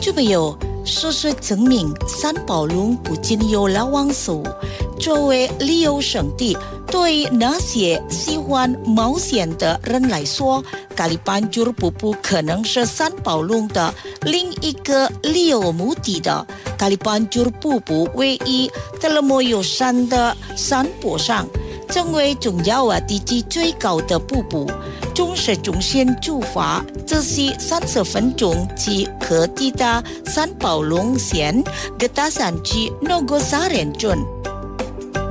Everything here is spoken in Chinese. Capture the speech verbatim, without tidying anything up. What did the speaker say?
就没有事实证明三宝龙不仅有了王数，作为旅游胜地，对那些喜欢冒险的人来说，咖喱班俱乐部可能是三宝龙的另一个旅游目的的。咖喱班俱乐部位于德勒莫有山的山坡上，成为重要啊地区最高的瀑布。从市中心出发，这是三十分钟即可抵达三宝龙县格达山区诺戈萨人镇。